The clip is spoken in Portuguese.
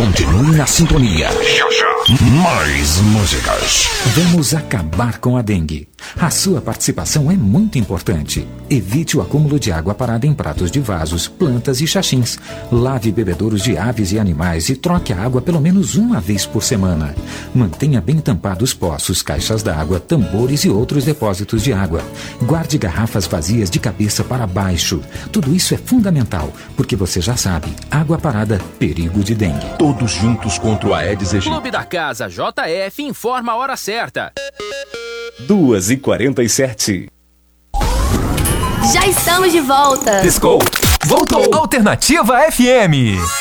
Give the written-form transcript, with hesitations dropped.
Continue na sintonia. Já, já. Mais músicas. Vamos acabar com a dengue. A sua participação é muito importante. Evite o acúmulo de água parada em pratos de vasos, plantas e xaxins. Lave bebedouros de aves e animais e troque a água pelo menos uma vez por semana. Mantenha bem tampados poços, caixas d'água, tambores e outros depósitos de água. Guarde garrafas vazias de cabeça para baixo. Tudo isso é fundamental, porque você já sabe, água parada, perigo de dengue. Todos juntos contra o Aedes aegypti. Clube da Casa JF informa a hora certa. 2h47. Já estamos de volta. Piscou. Voltou. Alternativa FM.